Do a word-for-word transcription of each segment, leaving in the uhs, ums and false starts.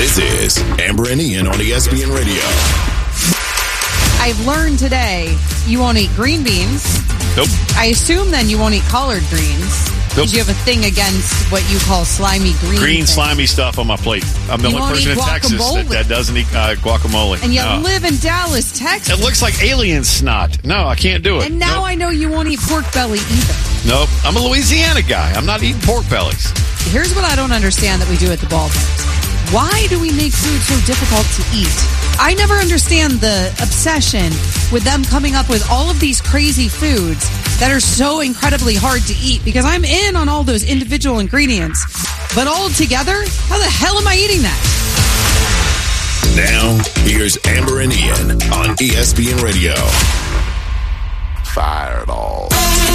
This is Amber and Ian on E S P N Radio. I've learned today you won't eat green beans. Nope. I assume then you won't eat collard greens. Nope. Because you have a thing against what you call slimy green Green, things. slimy stuff on my plate. I'm the You only won't person eat in Texas that, that doesn't eat uh, guacamole. And you No. live in Dallas, Texas. It looks like alien snot. No, I can't do it. And now nope. I know you won't eat pork belly either. Nope. I'm a Louisiana guy. I'm not eating pork bellies. Here's what I don't understand that we do at the ballparks. Why do we make food so difficult to eat? I never understand the obsession with them coming up with all of these crazy foods that are so incredibly hard to eat, because I'm in on all those individual ingredients. But all together, how the hell am I eating that? Now, here's Amber and Ian on E S P N Radio. Fireball.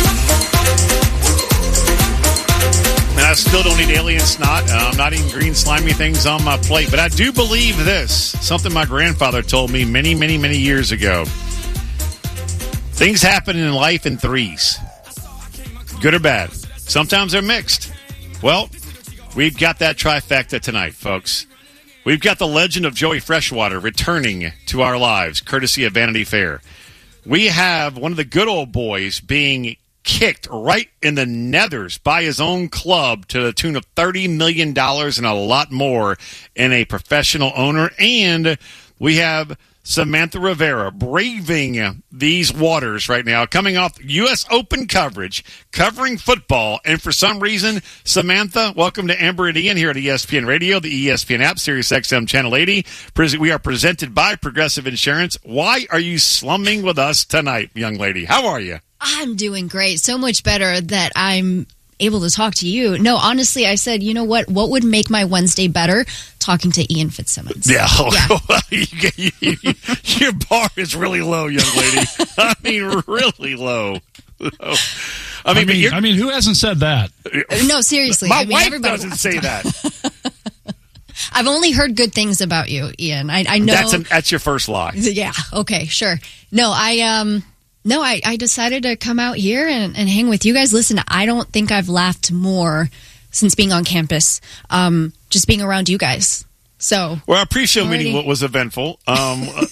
And I still don't eat alien snot. Uh, I'm not eating green, slimy things on my plate. But I do believe this, something my grandfather told me many, many, many years ago. Things happen in life in threes. Good or bad. Sometimes they're mixed. Well, we've got that trifecta tonight, folks. We've got the legend of Joey Freshwater returning to our lives, courtesy of Vanity Fair. We have one of the good old boys being kicked right in the nethers by his own club to the tune of thirty million dollars and a lot more in a professional owner. And we have Samantha Rivera braving these waters right now, coming off U S Open coverage, covering football. And for some reason, Samantha, welcome to Amber and Ian here at E S P N Radio, the E S P N app, Sirius X M Channel eighty. We are presented by Progressive Insurance. Why are you slumming with us tonight, young lady? How are you? I'm doing great. So much better that I'm able to talk to you. No, honestly, I said, you know what? What would make my Wednesday better? Talking to Ian Fitzsimmons. Yeah. yeah. you, you, you, your bar is really low, young lady. I mean, really low. I mean, I mean, I mean, who hasn't said that? No, seriously. My I mean, wife everybody doesn't say that. I've only heard good things about you, Ian. I, I know. That's, an, that's your first lie. Yeah. Okay, sure. No, I... um. No, I, I decided to come out here and, and hang with you guys. Listen, I don't think I've laughed more since being on campus, um, just being around you guys. So, well, our pre-show already... meeting was eventful. Um,